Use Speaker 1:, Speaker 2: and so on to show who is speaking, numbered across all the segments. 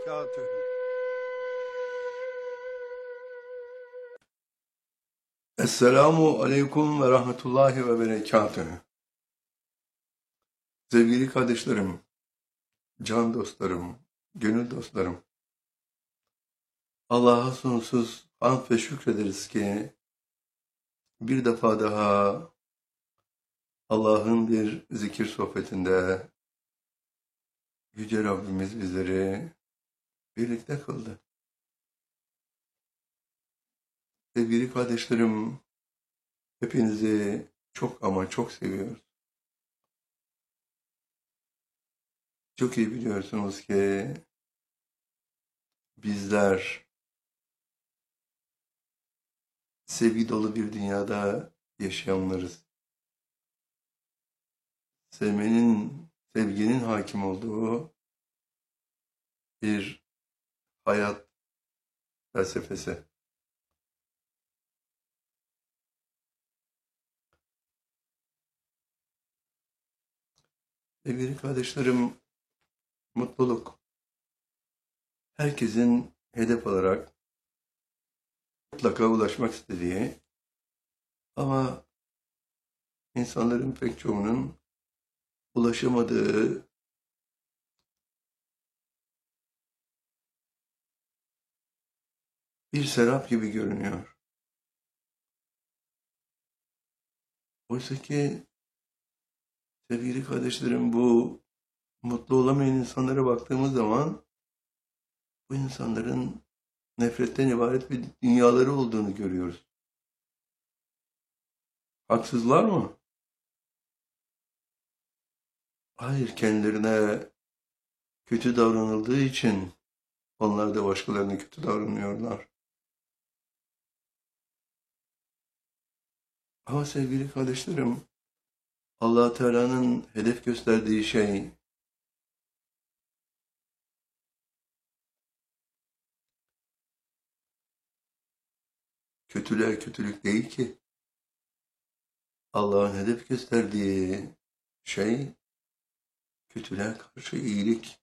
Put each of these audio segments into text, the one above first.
Speaker 1: وبركاته.
Speaker 2: Esselamu Aleyküm ve Rahmetullahi ve Berekatühü. Sevgili kardeşlerim, can dostlarım, gönül dostlarım, Allah'a sonsuz hamd ve şükrederiz ki bir defa daha Allah'ın bir zikir sohbetinde Yüce Rabbimiz bizleri birlikte kıldı. Sevgili kardeşlerim, hepinizi çok ama çok seviyoruz. Çok iyi biliyorsunuz ki bizler sevgi dolu bir dünyada yaşayanlarız. Sevginin hakim olduğu bir hayat felsefesi. Sevgili kardeşlerim, mutluluk herkesin hedef olarak mutlaka ulaşmak istediği ama insanların pek çoğunun ulaşamadığı bir serap gibi görünüyor. Oysa ki sevgili kardeşlerim, bu mutlu olamayan insanlara baktığımız zaman bu insanların nefretten ibaret bir dünyaları olduğunu görüyoruz. Haksızlar mı? Hayır, kendilerine kötü davranıldığı için onlar da başkalarına kötü davranıyorlar. Ama sevgili kardeşlerim, Allah Teala'nın hedef gösterdiği şey kötülüğe kötülük değil ki. Allah'ın hedef gösterdiği şey kötülüğe karşı iyilik.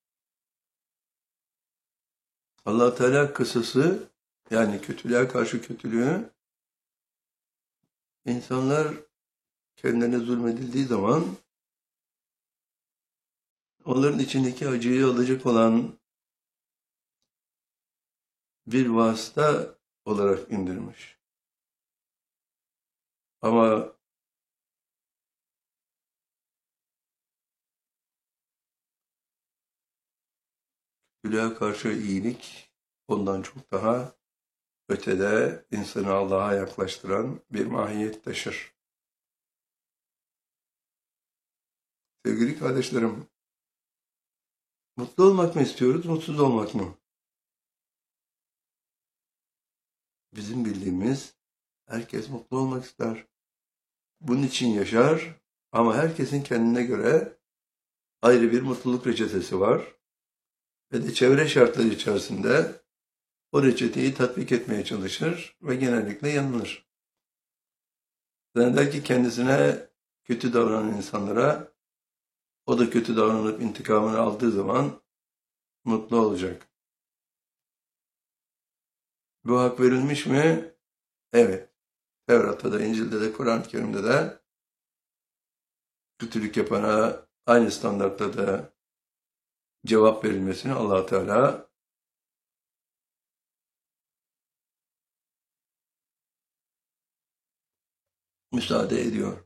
Speaker 2: Allah Teala kısası, yani kötülüğe karşı kötülüğü, insanlar kendilerine zulmedildiği zaman onların içindeki acıyı alacak olan bir vasıta olarak indirmiş. Ama kötülüğe karşı iyilik ondan çok daha ötede insanı Allah'a yaklaştıran bir mahiyet taşır. Sevgili kardeşlerim, mutlu olmak mı istiyoruz, mutsuz olmak mı? Bizim bildiğimiz herkes mutlu olmak ister. Bunun için yaşar ama herkesin kendine göre ayrı bir mutluluk reçetesi var. Ve de çevre şartları içerisinde o reçeteyi tatbik etmeye çalışır ve genellikle yanılır. Zanneder ki kendisine kötü davranan insanlara o da kötü davranıp intikamını aldığı zaman mutlu olacak. Bu hak verilmiş mi? Evet. Tevrat'ta da, İncil'de de, Kur'an-ı Kerim'de de kötülük yapana aynı standartta da cevap verilmesini Allah Teala müsaade ediyor.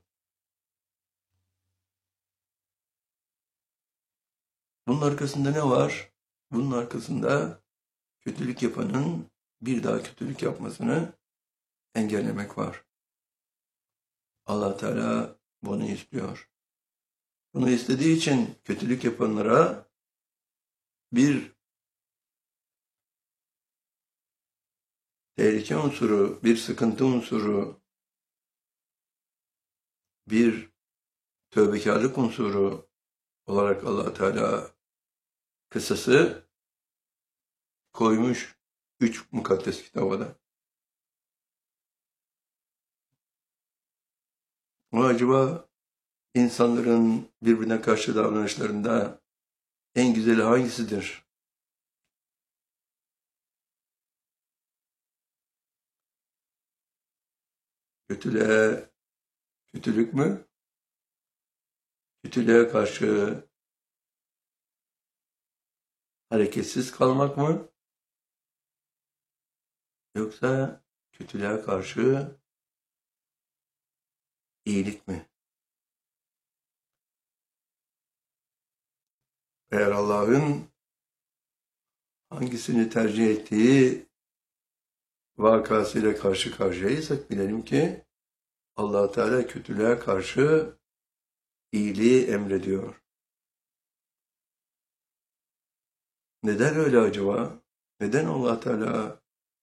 Speaker 2: Bunun arkasında ne var? Bunun arkasında kötülük yapanın bir daha kötülük yapmasını engellemek var. Allah Teala bunu istiyor. Bunu istediği için kötülük yapanlara bir tehlike unsuru, bir sıkıntı unsuru, bir tövbekarlık unsuru olarak Allah Teala kısası koymuş 3 mukaddes kitaba. Ama acaba insanların birbirine karşı davranışlarında en güzeli hangisidir? Kötülüğe kötülük mü? Kötülüğe karşı hareketsiz kalmak mı? Yoksa kötülüğe karşı iyilik mi? Eğer Allah'ın hangisini tercih ettiği vakasıyla karşı karşıyaysak bilelim ki Allah Teala kötülüğe karşı iyiliği emrediyor. Neden öyle acaba? Neden Allah Teala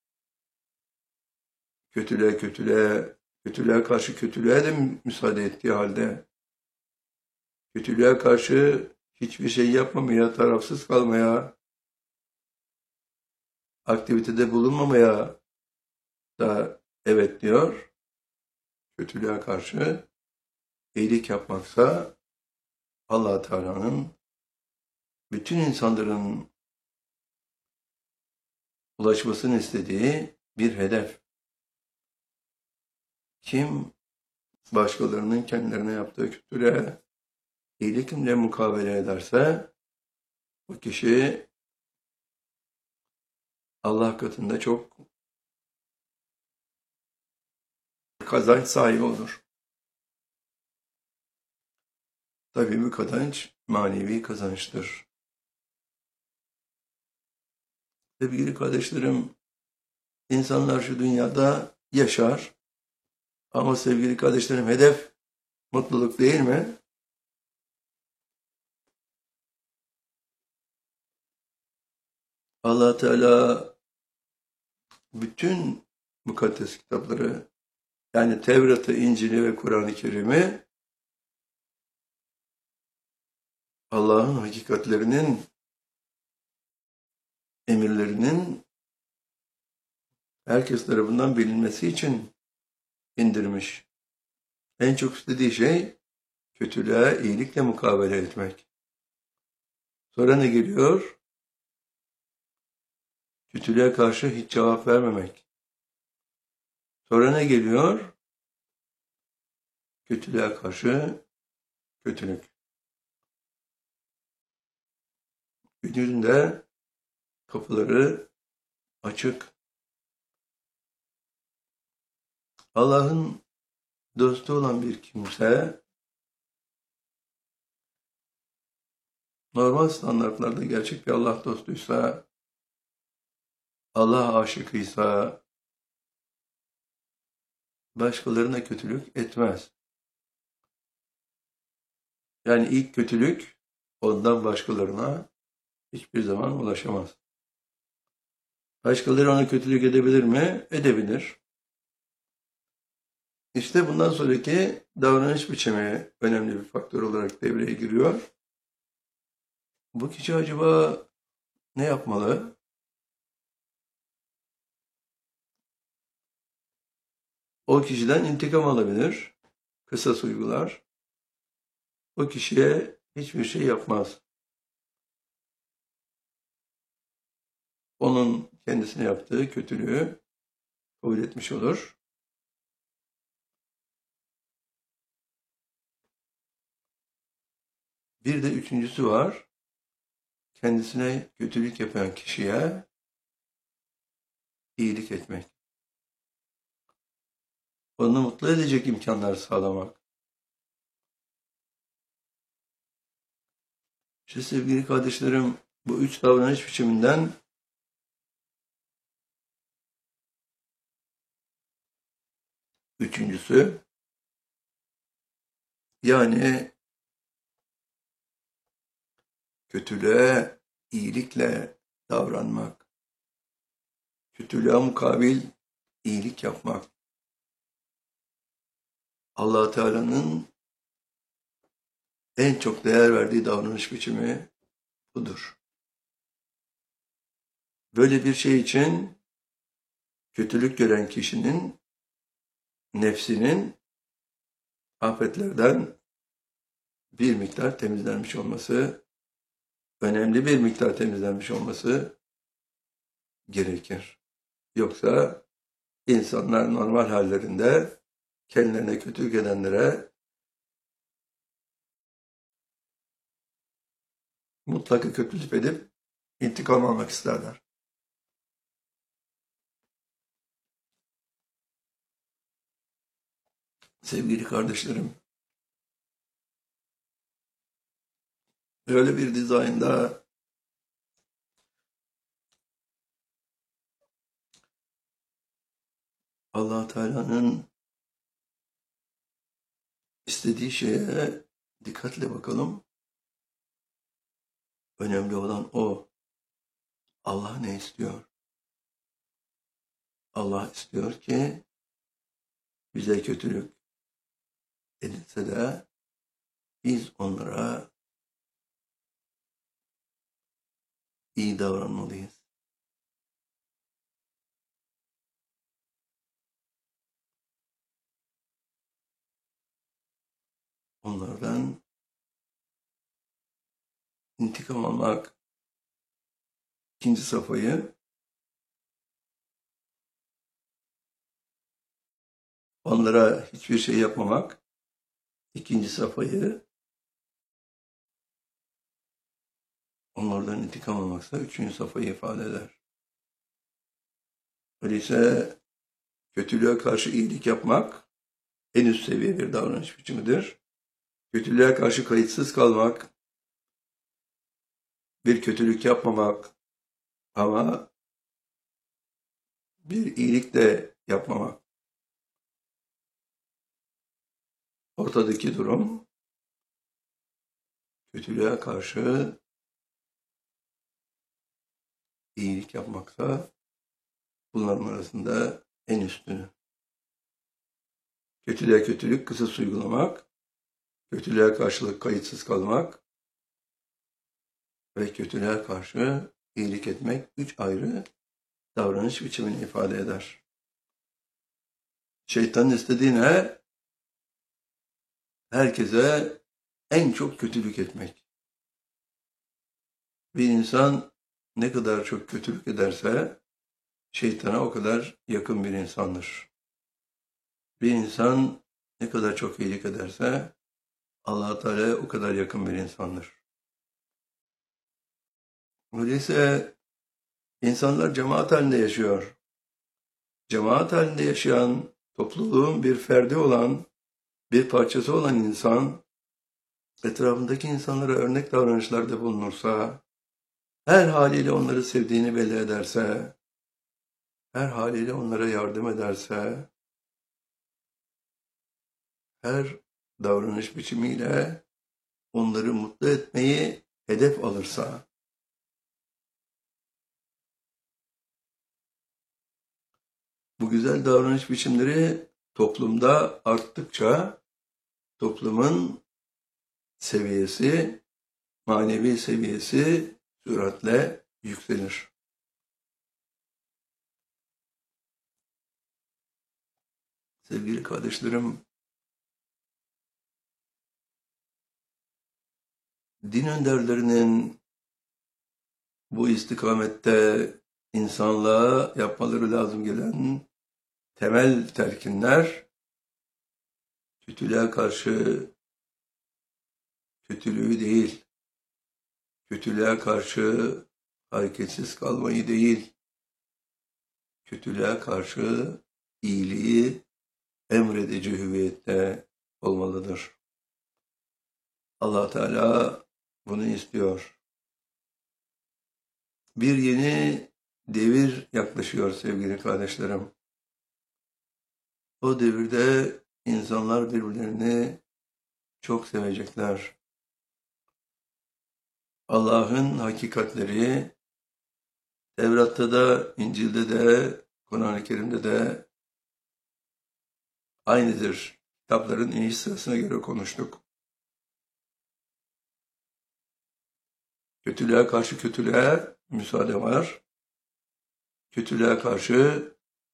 Speaker 2: kötülüğe karşı kötülüğe de müsaade ettiği halde kötülüğe karşı hiçbir şey yapmamaya, tarafsız kalmaya, aktivitede bulunmamaya da evet diyor. Kötülüğe karşı iyilik yapmaksa Allah Teala'nın bütün insanların ulaşmasını istediği bir hedef. Kim başkalarının kendilerine yaptığı kötülüğe iyilikle mukabele ederse o kişi Allah katında çok kazanç sahibi olur. Tabii bu kazanç manevi kazançtır. Sevgili kardeşlerim, insanlar şu dünyada yaşar ama sevgili kardeşlerim hedef mutluluk değil mi? Allah Teala bütün mukaddes kitapları yani Tevrat'ı, İncil'i ve Kur'an-ı Kerim'i Allah'ın hakikatlerinin, emirlerinin herkes tarafından bilinmesi için indirmiş. En çok istediği şey kötülüğe iyilikle mukabele etmek. Sonra ne geliyor? Kötülüğe karşı hiç cevap vermemek. Sonra ne geliyor? Kötülüğe karşı kötülük. Gününde kapıları açık. Allah'ın dostu olan bir kimse normal standartlarda gerçek bir Allah dostuysa, Allah aşıkıysa başkalarına kötülük etmez. Yani ilk kötülük ondan başkalarına hiçbir zaman ulaşamaz. Başkaları ona kötülük edebilir mi? Edebilir. İşte bundan sonraki davranış biçimi önemli bir faktör olarak devreye giriyor. Bu kişi acaba ne yapmalı? O kişiden intikam alabilir, kısas uygular. O kişiye hiçbir şey yapmaz. Onun kendisine yaptığı kötülüğü kabul etmiş olur. Bir de üçüncüsü var. Kendisine kötülük yapan kişiye iyilik etmek. Onu mutlu edecek imkanlar sağlamak. İşte sevgili kardeşlerim, bu üç davranış biçiminden üçüncüsü, yani kötülüğe iyilikle davranmak, kötülüğe mukabil iyilik yapmak. Allah Teala'nın en çok değer verdiği davranış biçimi budur. Böyle bir şey için kötülük gören kişinin nefsinin afetlerden bir miktar temizlenmiş olması, önemli bir miktar temizlenmiş olması gerekir. Yoksa insanlar normal hallerinde kendilerine kötülük edenlere mutlaka kötülük edip intikam almak isterler. Sevgili kardeşlerim, öyle bir dizaynda Allah Teala'nın istediği şeye dikkatle bakalım. Önemli olan o. Allah ne istiyor? Allah istiyor ki bize kötülük edilse de biz onlara iyi davranmalıyız. Onlardan intikam almak ikinci safhayı, onlara hiçbir şey yapmamak ikinci safhayı, onlardan intikam almaksa üçüncü safhayı ifade eder. Öyleyse kötülüğe karşı iyilik yapmak en üst seviye bir davranış biçimidir. Kötülüğe karşı kayıtsız kalmak, bir kötülük yapmamak ama bir iyilik de yapmamak. Ortadaki durum kötülüğe karşı iyilik yapmaksa bunların arasında en üstünü. Kötülüğe kötülük kısas uygulamak, kötülüğe karşılık kayıtsız kalmak ve kötülüğe karşı iyilik etmek üç ayrı davranış biçimini ifade eder. Şeytanın istediği ne? Herkese en çok kötülük etmek. Bir insan ne kadar çok kötülük ederse şeytana o kadar yakın bir insandır. Bir insan ne kadar çok iyilik ederse Allah-u Teala o kadar yakın bir insandır. Öyleyse insanlar cemaat halinde yaşıyor. Cemaat halinde yaşayan, topluluğun bir ferdi olan, bir parçası olan insan, etrafındaki insanlara örnek davranışlarda bulunursa, her haliyle onları sevdiğini belli ederse, her haliyle onlara yardım ederse, her davranış biçimiyle onları mutlu etmeyi hedef alırsa, bu güzel davranış biçimleri toplumda arttıkça toplumun seviyesi, manevi seviyesi süratle yükselir. Sevgili kardeşlerim, din önderlerinin bu istikamette insanlığa yapmaları lazım gelen temel telkinler, kötülüğe karşı kötülüğü değil, kötülüğe karşı hareketsiz kalmayı değil, kötülüğe karşı iyiliği emredici hüviyette olmalıdır. Allah Teala bunu istiyor. Bir yeni devir yaklaşıyor sevgili kardeşlerim. O devirde insanlar birbirlerini çok sevecekler. Allah'ın hakikatleri Tevrat'ta da, İncil'de de, Kur'an-ı Kerim'de de aynıdır. Kitapların iniş sırasına göre konuştuk. Kötülüğe karşı kötülüğe müsaade var. Kötülüğe karşı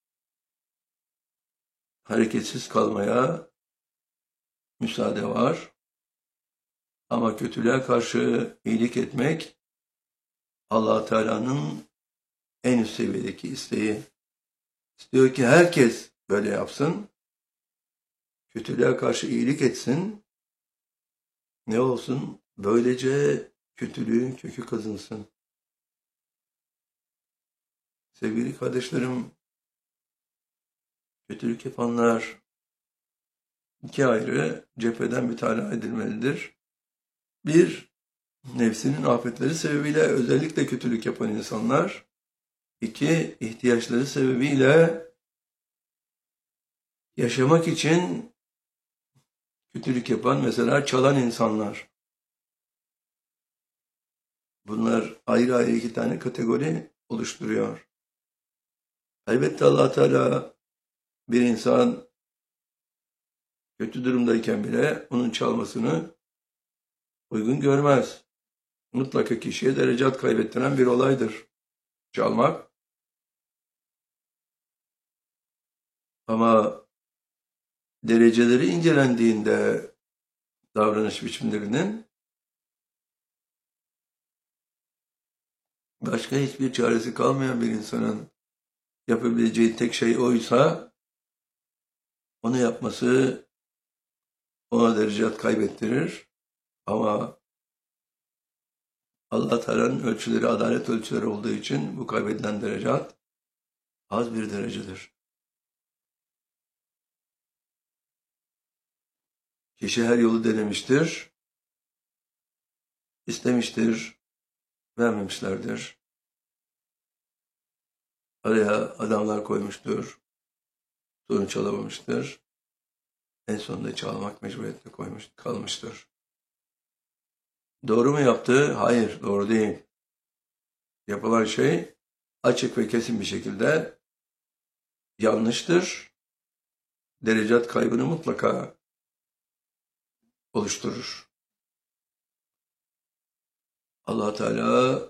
Speaker 2: hareketsiz kalmaya müsaade var. Ama kötülüğe karşı iyilik etmek Allah Teala'nın en üst seviyedeki isteği. İstiyor ki herkes böyle yapsın. kötülüğe karşı iyilik etsin. Ne olsun? Böylece kötülüğün kökü kazınsın. Sevgili kardeşlerim, kötülük yapanlar iki ayrı cepheden mütalaa edilmelidir. Bir, nefsinin afetleri sebebiyle özellikle kötülük yapan insanlar. İki, ihtiyaçları sebebiyle yaşamak için kötülük yapan, mesela çalan insanlar. Bunlar ayrı ayrı iki tane kategori oluşturuyor. Elbette Allah Teala bir insan kötü durumdayken bile onun çalmasını uygun görmez. Mutlaka kişiye derecat kaybettiren bir olaydır çalmak. Ama dereceleri incelendiğinde davranış biçimlerinin başka hiçbir çaresi kalmayan bir insanın yapabileceği tek şey oysa onu yapması ona derecat kaybettirir. Ama Allah Teala'nın ölçüleri adalet ölçüleri olduğu için bu kaybedilen derecat az bir derecedir. Kişi her yolu denemiştir, istemiştir, vermemişlerdir. Araya adamlar koymuştur, sonuç alamamıştır. En sonunda çalmak mecburiyetinde kalmıştır. Doğru mu yaptı? Hayır, doğru değil. Yapılan şey açık ve kesin bir şekilde yanlıştır. Derecat kaybını mutlaka oluşturur. Allah Teala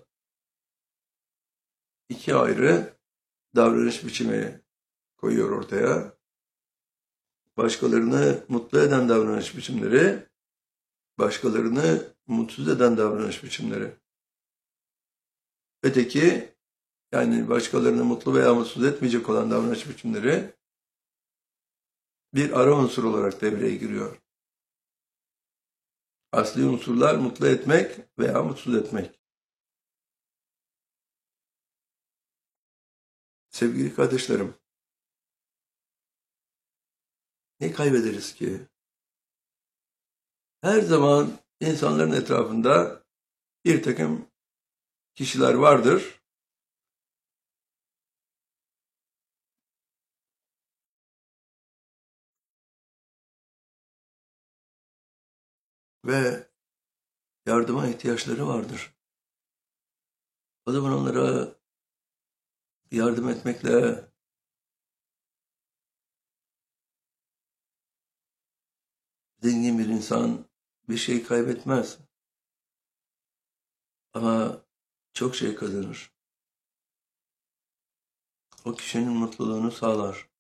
Speaker 2: iki ayrı davranış biçimi koyuyor ortaya. Başkalarını mutlu eden davranış biçimleri, başkalarını mutsuz eden davranış biçimleri. Öteki, yani başkalarını mutlu veya mutsuz etmeyecek olan davranış biçimleri bir ara unsur olarak devreye giriyor. Asli unsurlar mutlu etmek veya mutsuz etmek. Sevgili kardeşlerim, ne kaybederiz ki? Her zaman insanların etrafında bir takım kişiler vardır. Ve yardıma ihtiyaçları vardır. O zaman onlara yardım etmekle zengin bir insan bir şey kaybetmez. Ama çok şey kazanır. O kişinin mutluluğunu sağlar.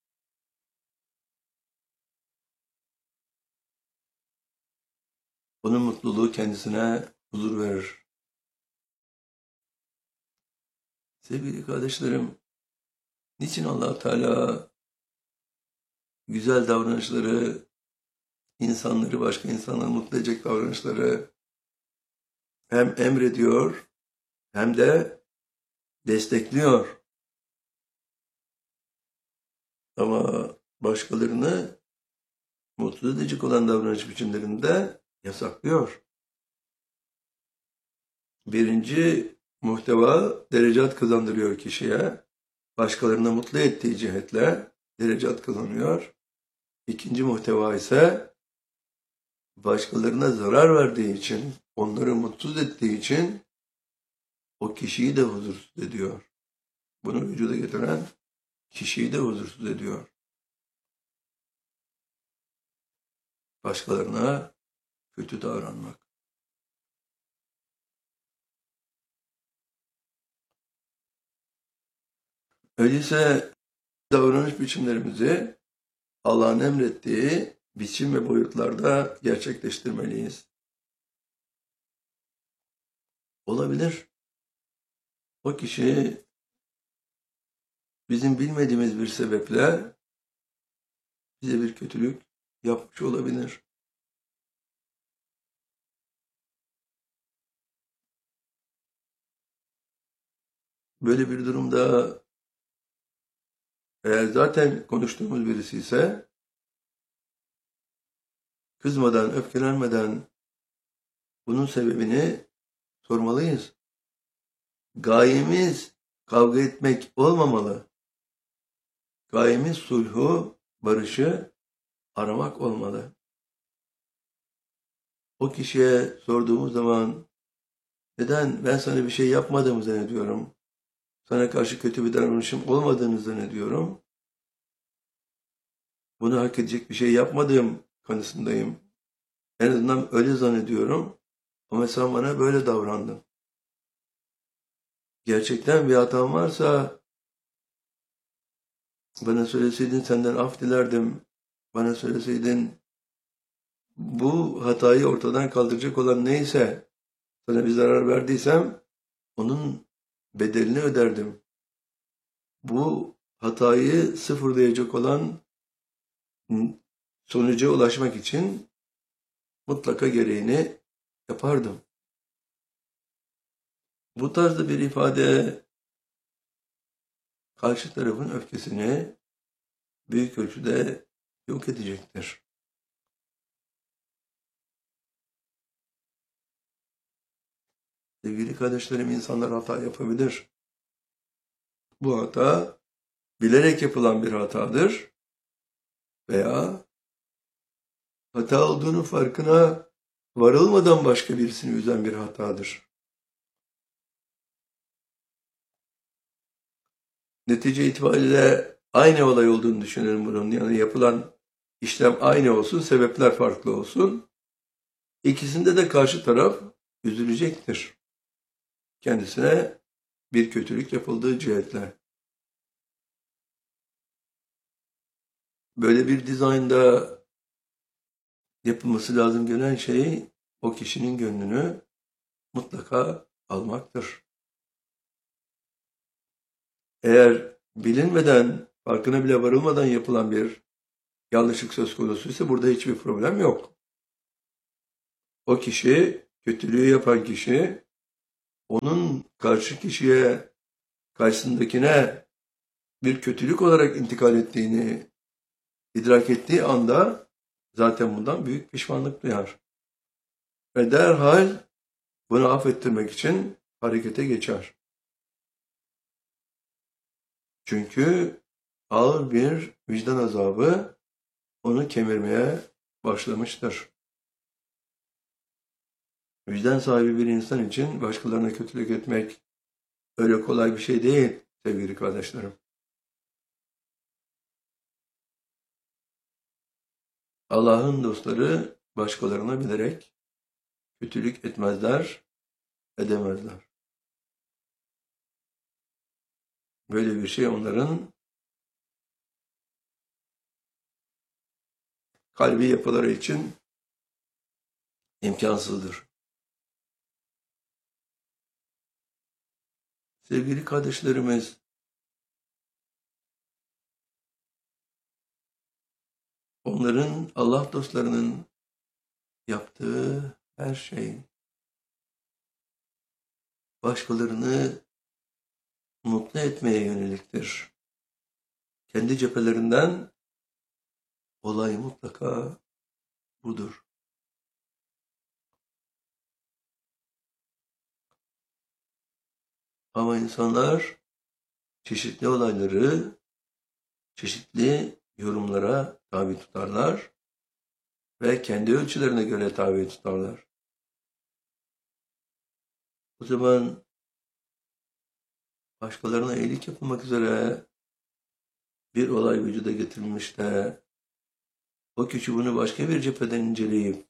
Speaker 2: Onun mutluluğu kendisine huzur verir. Sevgili kardeşlerim, niçin Allah Teala güzel davranışları, insanları, başka insanları mutlu edecek davranışları hem emrediyor hem de destekliyor. Ama başkalarını mutsuz edecek olan davranış biçimlerini de yasaklıyor. Birinci muhteva derecat kazandırıyor kişiye. Başkalarını mutlu ettiği cihetle derecat kazanıyor. İkinci muhteva ise başkalarına zarar verdiği için, onları mutsuz ettiği için o kişiyi de huzursuz ediyor. Bunu vücuda getiren kişiyi de huzursuz ediyor. Başkalarına kötü davranmak. Öyleyse davranış biçimlerimizi Allah'ın emrettiği biçim ve boyutlarda gerçekleştirmeliyiz. Olabilir. O kişi bizim bilmediğimiz bir sebeple bize bir kötülük yapmış olabilir. Böyle bir durumda eğer zaten konuştuğumuz birisi ise kızmadan, öfkelenmeden bunun sebebini sormalıyız. Gayemiz kavga etmek olmamalı. Gayemiz sulhu, barışı aramak olmalı. O kişiye sorduğumuz zaman neden ben sana bir şey yapmadığımı zannediyorum, sana karşı kötü bir davranışım olmadığını zannediyorum, bunu hak edecek bir şey yapmadığım kanısındayım. En azından öyle zannediyorum ama sen bana böyle davrandın. Gerçekten bir hatam varsa bana söyleseydin senden af dilerdim. Bana söyleseydin bu hatayı ortadan kaldıracak olan neyse sana bir zarar verdiysem onun bedelini öderdim. Bu hatayı sıfırlayacak olan sonuca ulaşmak için mutlaka gereğini yapardım. Bu tarzda bir ifade karşı tarafın öfkesini büyük ölçüde yok edecektir. Sevgili kardeşlerim, insanlar hata yapabilir. Bu hata bilerek yapılan bir hatadır veya hata olduğunu farkına varılmadan başka birisini üzen bir hatadır. Netice itibariyle aynı olay olduğunu düşünelim bunun. Yani yapılan işlem aynı olsun, sebepler farklı olsun. İkisinde de karşı taraf üzülecektir. Kendisine bir kötülük yapıldığı cihetle. Böyle bir dizaynda yapılması lazım gelen şey o kişinin gönlünü mutlaka almaktır. Eğer bilinmeden, farkına bile varılmadan yapılan bir yanlışlık söz konusuysa burada hiçbir problem yok. O kişi, kötülüğü yapan kişi, onun karşı kişiye, karşısındakine bir kötülük olarak intikal ettiğini idrak ettiği anda zaten bundan büyük pişmanlık duyar. Ve derhal bunu affettirmek için harekete geçer. Çünkü ağır bir vicdan azabı onu kemirmeye başlamıştır. Vicdan sahibi bir insan için başkalarına kötülük etmek öyle kolay bir şey değil sevgili kardeşlerim. Allah'ın dostları başkalarına bilerek kötülük etmezler, edemezler. Böyle bir şey onların kalbi yapıları için imkansızdır. Sevgili kardeşlerimiz, onların, Allah dostlarının yaptığı her şey başkalarını mutlu etmeye yöneliktir. Kendi cephelerinden olay mutlaka budur. Ama insanlar çeşitli olayları çeşitli yorumlara tabi tutarlar ve kendi ölçülerine göre tabi tutarlar. O zaman başkalarına iyilik yapılmak üzere bir olay vücuda getirilmiş de o kişi bunu başka bir cepheden inceleyip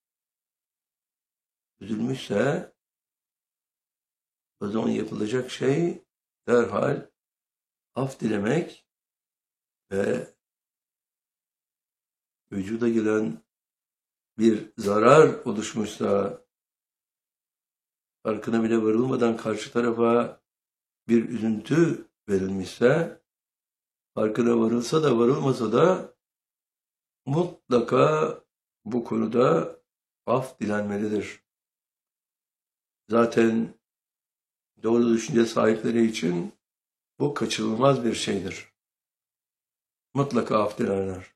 Speaker 2: üzülmüşse o zaman yapılacak şey derhal af dilemek ve vücuda gelen bir zarar oluşmuşsa farkına bile varılmadan karşı tarafa bir üzüntü verilmişse farkına varılsa da varılmasa da mutlaka bu konuda af dilenmelidir. Zaten doğru düşünce sahipleri için bu kaçınılmaz bir şeydir. Mutlaka af dilerler.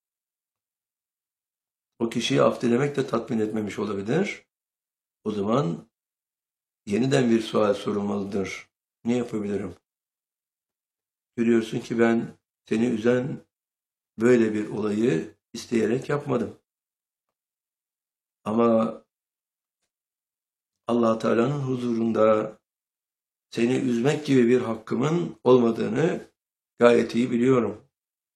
Speaker 2: O kişiyi af dilemek de tatmin etmemiş olabilir. O zaman yeniden bir sual sorulmalıdır. Ne yapabilirim? Görüyorsun ki ben seni üzen böyle bir olayı isteyerek yapmadım. Ama Allah Teala'nın huzurunda seni üzmek gibi bir hakkımın olmadığını gayet iyi biliyorum.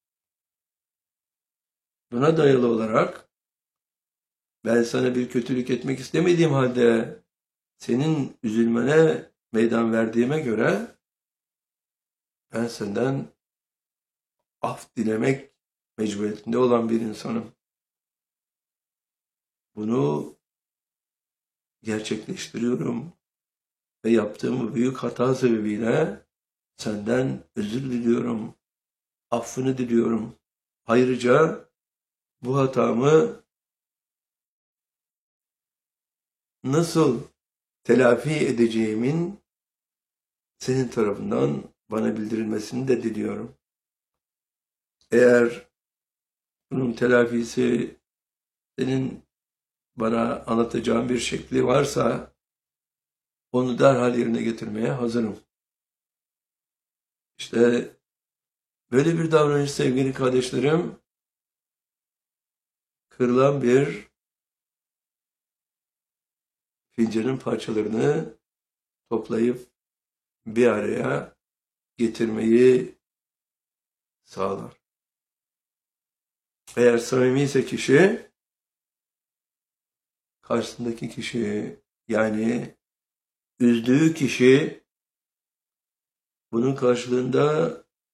Speaker 2: Buna dayalı olarak ben sana bir kötülük etmek istemediğim halde senin üzülmene meydan verdiğime göre ben senden af dilemek mecburiyetinde olan bir insanım. Bunu gerçekleştiriyorum ve yaptığım bu büyük hata sebebiyle senden özür diliyorum, affını diliyorum. Ayrıca bu hatamı nasıl telafi edeceğimin senin tarafından bana bildirilmesini de diliyorum. Eğer bunun telafisi senin bana anlatacağın bir şekli varsa onu derhal yerine getirmeye hazırım. İşte böyle bir davranış sevgili kardeşlerim, kırılan bir fincanın parçalarını toplayıp bir araya getirmeyi sağlar. Eğer samimi ise kişi, karşısındaki kişi, yani üzdüğü kişi bunun karşılığında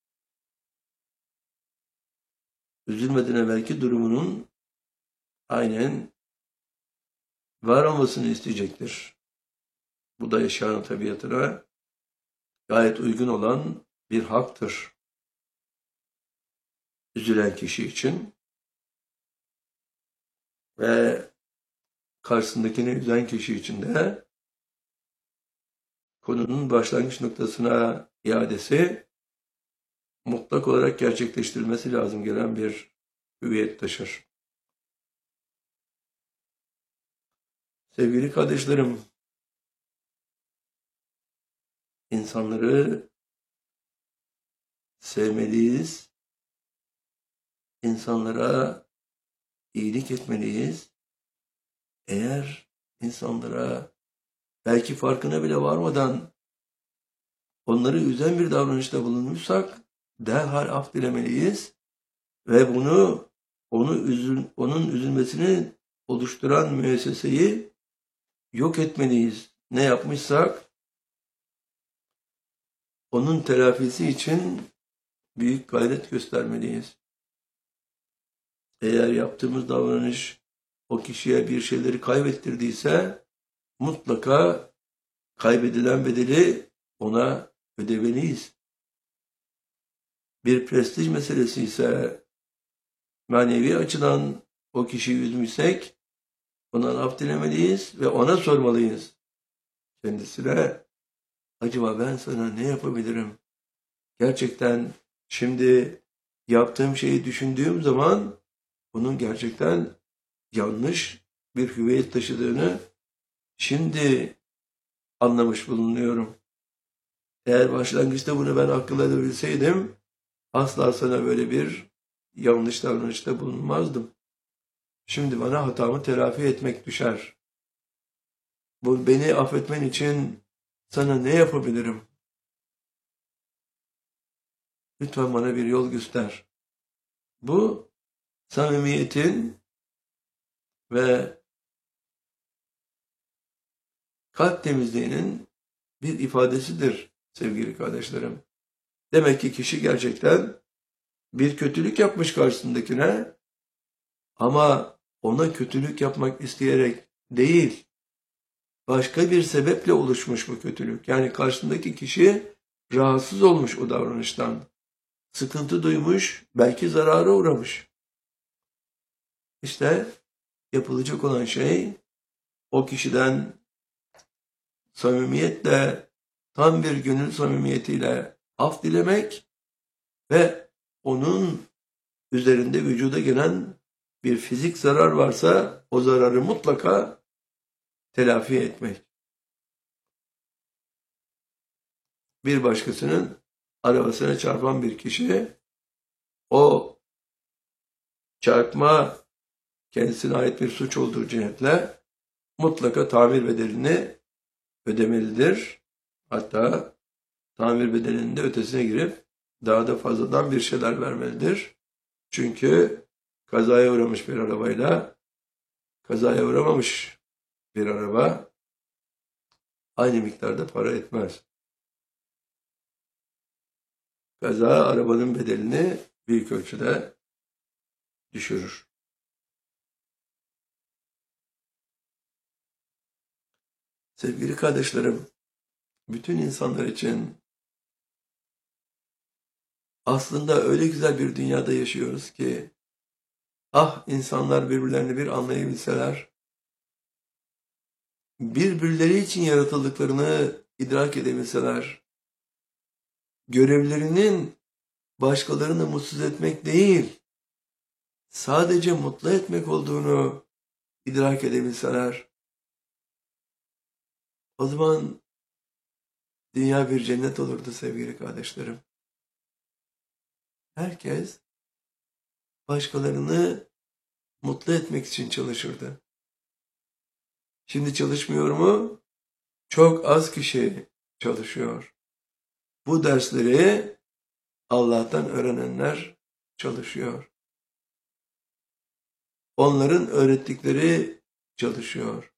Speaker 2: üzülmeden evvelki durumunun aynen var olmasını isteyecektir. Bu da yaşayan tabiatına gayet uygun olan bir haktır. Üzülen kişi için ve karşısındakini üzen kişi için de konunun başlangıç noktasına iadesi mutlak olarak gerçekleştirilmesi lazım gelen bir hüviyet taşır. Sevgili kardeşlerim, insanları sevmeliyiz, insanlara iyilik etmeliyiz. Eğer insanlara belki farkına bile varmadan onları üzen bir davranışta bulunmuşsak derhal af dilemeliyiz ve onun üzülmesini oluşturan müesseseyi yok etmeliyiz. Ne yapmışsak onun telafisi için büyük gayret göstermeliyiz. Eğer yaptığımız davranış o kişiye bir şeyleri kaybettirdiyse mutlaka kaybedilen bedeli ona ödemeliyiz. Bir prestij meselesi ise manevi açıdan o kişiyi üzmüşsek ondan af dilemeliyiz ve ona sormalıyız. Kendisine acaba ben sana ne yapabilirim? Gerçekten şimdi yaptığım şeyi düşündüğüm zaman bunun gerçekten yanlış bir hüviyet taşıdığını şimdi anlamış bulunuyorum. Eğer başlangıçta bunu ben akıl edebilseydim asla sana böyle bir yanlış davranışta bulunmazdım. Şimdi bana hatamı telafi etmek düşer. Bu beni affetmen için sana ne yapabilirim? Lütfen bana bir yol göster. Bu samimiyetin ve kalp temizliğinin bir ifadesidir sevgili kardeşlerim. Demek ki kişi gerçekten bir kötülük yapmış karşısındakine ama ona kötülük yapmak isteyerek değil, başka bir sebeple oluşmuş bu kötülük. Yani karşısındaki kişi rahatsız olmuş o davranıştan. Sıkıntı duymuş, belki zarara uğramış. İşte yapılacak olan şey o kişiden samimiyetle, tam bir gönül samimiyetiyle af dilemek ve onun üzerinde vücuda gelen bir fizik zarar varsa o zararı mutlaka telafi etmek. Bir başkasının arabasına çarpan bir kişi, o çarpma kendisine ait bir suç olduğu cihetle mutlaka tamir bedelini ödemelidir. Hatta tamir bedelinin de ötesine girip daha da fazladan bir şeyler vermelidir. Çünkü kazaya uğramış bir arabayla kazaya uğramamış bir araba aynı miktarda para etmez. Kaza arabanın bedelini büyük ölçüde düşürür. Sevgili kardeşlerim, bütün insanlar için aslında öyle güzel bir dünyada yaşıyoruz ki, ah insanlar birbirlerini bir anlayabilseler, birbirleri için yaratıldıklarını idrak edebilseler, görevlerinin başkalarını mutsuz etmek değil, sadece mutlu etmek olduğunu idrak edebilseler, o zaman dünya bir cennet olurdu sevgili kardeşlerim. Herkes başkalarını mutlu etmek için çalışırdı. Şimdi çalışmıyor mu? Çok az kişi çalışıyor. Bu dersleri Allah'tan öğrenenler çalışıyor. Onların öğrettikleri çalışıyor.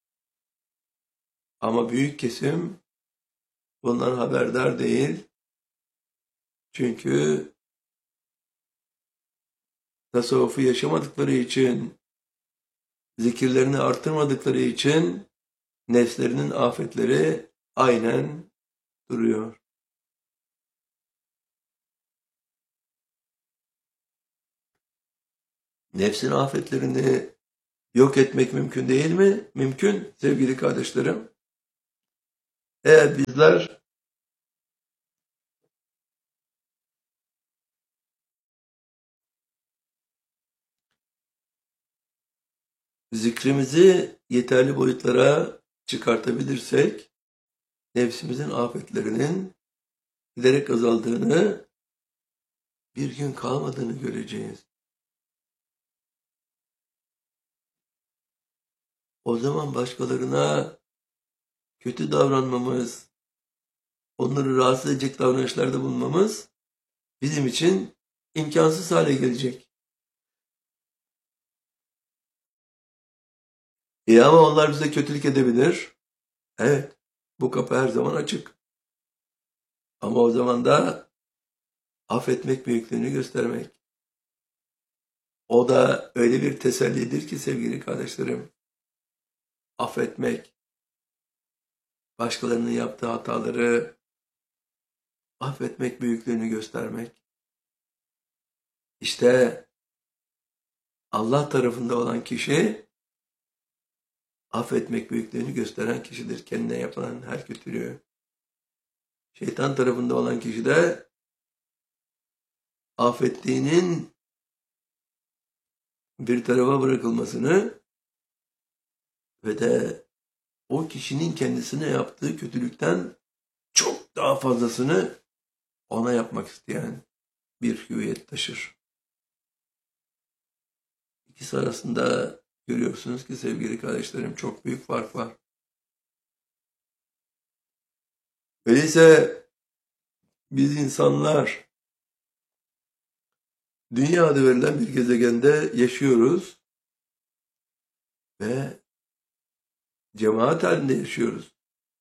Speaker 2: Ama büyük kesim bundan haberdar değil. Çünkü tasavvufu yaşamadıkları için, zikirlerini arttırmadıkları için nefslerinin afetleri aynen duruyor. Nefsin afetlerini yok etmek mümkün değil mi? Mümkün sevgili kardeşlerim. Eğer bizler zikrimizi yeterli boyutlara çıkartabilirsek, nefsimizin afetlerinin giderek azaldığını, bir gün kalmadığını göreceğiz. O zaman başkalarına kötü davranmamız, onları rahatsız edecek davranışlarda bulunmamız bizim için imkansız hale gelecek. Ama onlar bize kötülük edebilir. Evet, bu kapı her zaman açık. Ama o zaman da affetmek büyüklüğünü göstermek. O da öyle bir tesellidir ki sevgili kardeşlerim. Affetmek, başkalarının yaptığı hataları affetmek büyüklüğünü göstermek. İşte Allah tarafında olan kişi affetmek büyüklüğünü gösteren kişidir. Kendine yapılan her kötülüğü. Şeytan tarafında olan kişi de affettiğinin bir tarafa bırakılmasını ve de o kişinin kendisine yaptığı kötülükten çok daha fazlasını ona yapmak isteyen bir hüviyet taşır. İkisi arasında görüyorsunuz ki sevgili kardeşlerim çok büyük fark var. Öyleyse biz insanlar dünya adı verilen bir gezegende yaşıyoruz ve cemaat halinde yaşıyoruz.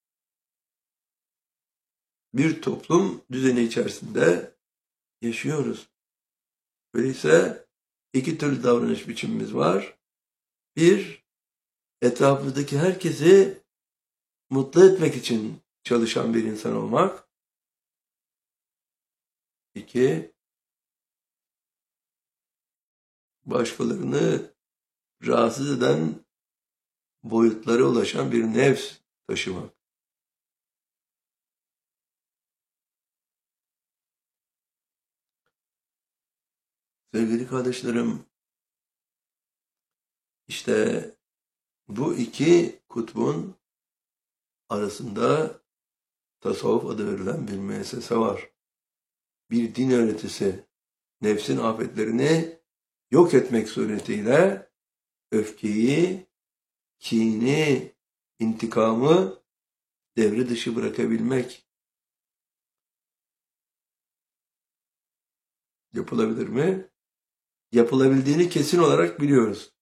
Speaker 2: Bir toplum düzeni içerisinde yaşıyoruz. Öyleyse iki türlü davranış biçimimiz var. Bir, etrafımızdaki herkesi mutlu etmek için çalışan bir insan olmak. İki, başkalarını rahatsız eden boyutlara ulaşan bir nefs taşımak. Sevgili kardeşlerim, işte bu iki kutbun arasında tasavvuf adı verilen bir müessese var. Bir din öğretisi, nefsin afetlerini yok etmek suretiyle öfkeyi, kini, intikamı devre dışı bırakabilmek. Yapılabilir mi? Yapılabildiğini kesin olarak biliyoruz.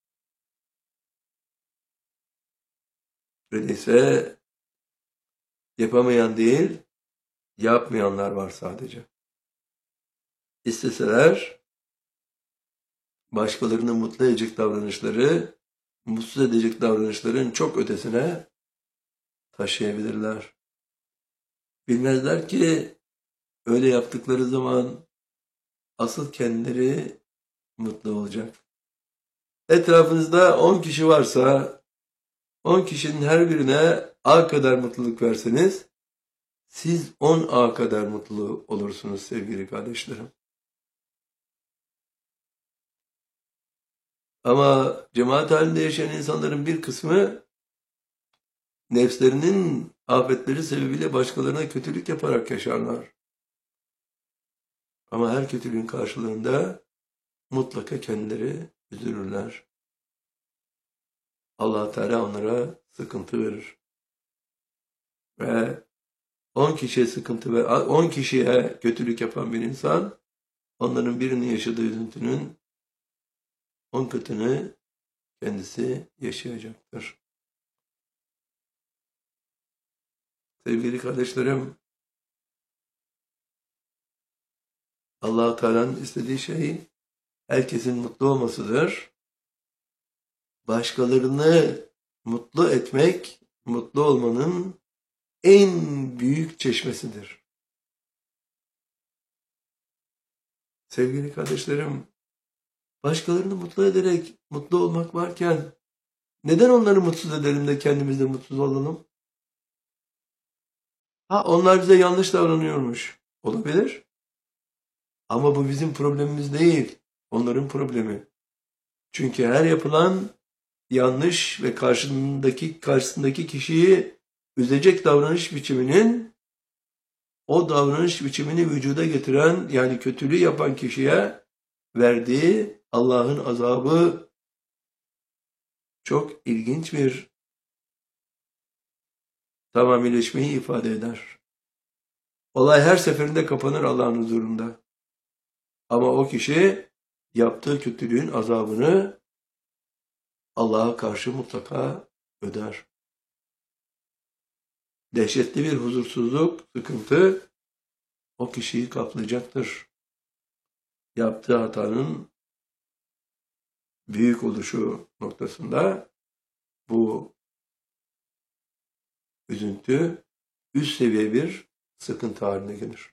Speaker 2: Öyleyse yapamayan değil, yapmayanlar var sadece. İsteseler başkalarını mutlu edecek davranışları, mutsuz edecek davranışların çok ötesine taşıyabilirler. Bilmezler ki öyle yaptıkları zaman asıl kendileri mutlu olacak. Etrafınızda 10 kişi varsa 10 kişinin her birine A kadar mutluluk verseniz siz 10 A kadar mutlu olursunuz sevgili kardeşlerim. Ama cemaat halinde yaşayan insanların bir kısmı nefslerinin afetleri sebebiyle başkalarına kötülük yaparak yaşarlar. Ama her kötülüğün karşılığında mutlaka kendileri üzülürler. Allah Teala onlara sıkıntı verir. Ve 10 kişiye sıkıntı ve 10 kişiye kötülük yapan bir insan onların birinin yaşadığı üzüntünün 10 katını kendisi yaşayacaktır. Sevgili kardeşlerim, Allah-u Teala'nın istediği şey herkesin mutlu olmasıdır. Başkalarını mutlu etmek, mutlu olmanın en büyük çeşmesidir. Sevgili kardeşlerim, başkalarını mutlu ederek mutlu olmak varken neden onları mutsuz edelim de kendimiz de mutsuz olalım? Onlar bize yanlış davranıyormuş. Olabilir. Ama bu bizim problemimiz değil. Onların problemi. Çünkü her yapılan yanlış ve karşısındaki kişiyi üzecek davranış biçiminin o davranış biçimini vücuda getiren yani kötülüğü yapan kişiye verdiği Allah'ın azabı çok ilginç bir tamamileşmeyi ifade eder. Olay her seferinde kapanır Allah'ın huzurunda. Ama o kişi yaptığı kötülüğün azabını Allah'a karşı mutlaka öder. Dehşetli bir huzursuzluk, sıkıntı o kişiyi kaplayacaktır. Yaptığı hatanın büyük oluşu noktasında bu üzüntü üst seviye bir sıkıntı haline gelir.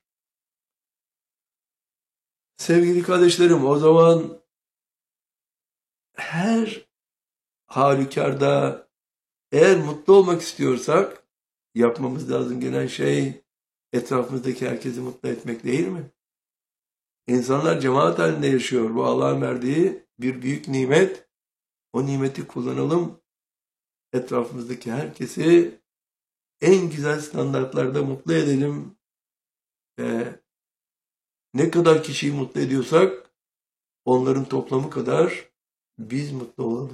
Speaker 2: Sevgili kardeşlerim, o zaman her halükarda eğer mutlu olmak istiyorsak yapmamız lazım gelen şey etrafımızdaki herkesi mutlu etmek değil mi? İnsanlar cemaat halinde yaşıyor. Bu Allah'ın verdiği bir büyük nimet. O nimeti kullanalım. Etrafımızdaki herkesi en güzel standartlarda mutlu edelim. Ve ne kadar kişiyi mutlu ediyorsak onların toplamı kadar biz mutlu olalım.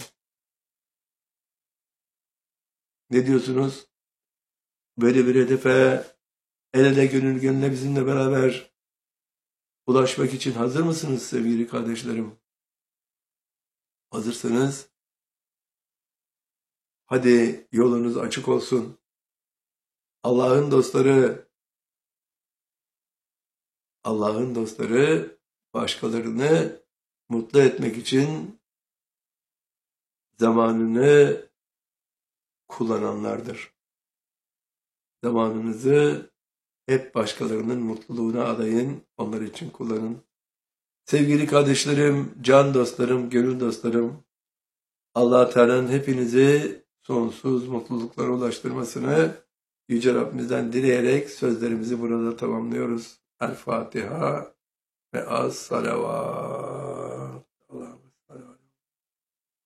Speaker 2: Ne diyorsunuz? Böyle bir hedefe el ele gönül gönüle bizimle beraber ulaşmak için hazır mısınız sevgili kardeşlerim? Hazırsanız hadi yolunuz açık olsun. Allah'ın dostları başkalarını mutlu etmek için zamanını kullananlardır. Zamanınızı hep başkalarının mutluluğuna adayın, onlar için kullanın. Sevgili kardeşlerim, can dostlarım, gönül dostlarım, Allah Teala'nın hepinizi sonsuz mutluluklara ulaştırmasını Yüce Rabbimizden dileyerek sözlerimizi burada tamamlıyoruz. El Fatiha ve az salavat.